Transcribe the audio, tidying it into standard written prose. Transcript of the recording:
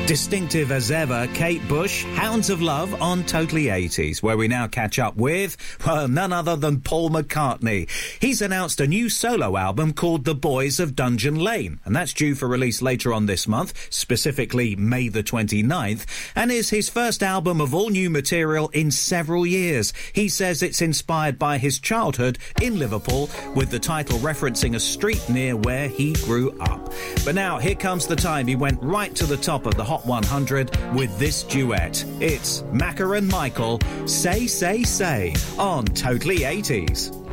Distinctive as ever, Kate Bush, Hounds of Love on Totally 80s, where we now catch up with, well, none other than Paul McCartney. He's announced a new solo album called The Boys of Dungeon Lane, and that's due for release later on this month, specifically May the 29th, and is his first album of all new material in several years. He says it's inspired by his childhood in Liverpool, with the title referencing a street near where he grew up. But now, here comes the time he went right to the top of the Hot 100 with this duet. It's Macca and Michael, Say, Say, Say on Totally 80s.